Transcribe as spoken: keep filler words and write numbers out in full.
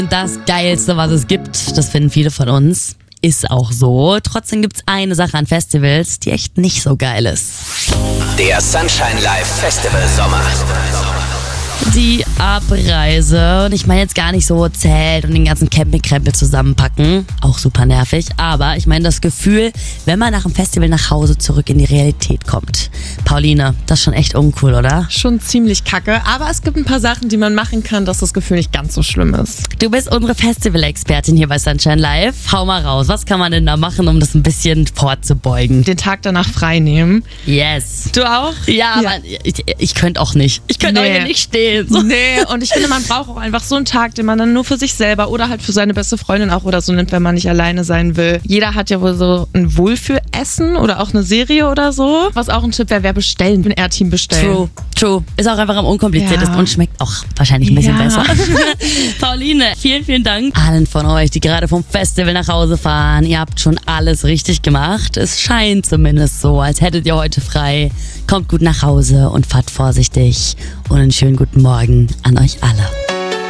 Das Geilste, was es gibt, das finden viele von uns, ist auch so. Trotzdem gibt's eine Sache an Festivals, die echt nicht so geil ist. Der Sunshine Live Festival Sommer. Die Abreise. Und ich meine jetzt gar nicht so Zelt und den ganzen Campingkrempel zusammenpacken. Auch super nervig. Aber ich meine das Gefühl, wenn man nach dem Festival nach Hause zurück in die Realität kommt. Pauline, das ist schon echt uncool, oder? Schon ziemlich kacke. Aber es gibt ein paar Sachen, die man machen kann, dass das Gefühl nicht ganz so schlimm ist. Du bist unsere Festival-Expertin hier bei Sunshine Live. Hau mal raus. Was kann man denn da machen, um das ein bisschen vorzubeugen? Den Tag danach frei nehmen. Yes. Du auch? Ja, aber ich, ich könnte auch nicht. Ich könnte Nee. auch hier nicht stehen. So. Nee, und ich finde, man braucht auch einfach so einen Tag, den man dann nur für sich selber oder halt für seine beste Freundin auch oder so nimmt, wenn man nicht alleine sein will. Jeder hat ja wohl so ein Wohlfühlessen oder auch eine Serie oder so. Was auch ein Tipp wäre, wäre bestellen, ein R-Team bestellen. True, true. Ist auch einfach am unkompliziertesten Ja. und schmeckt auch wahrscheinlich ein bisschen Ja. besser. Pauline, vielen, vielen Dank allen von euch, die gerade vom Festival nach Hause fahren. Ihr habt schon alles richtig gemacht. Es scheint zumindest so, als hättet ihr heute frei. Kommt gut nach Hause und fahrt vorsichtig. Und einen schönen guten Morgen an euch alle.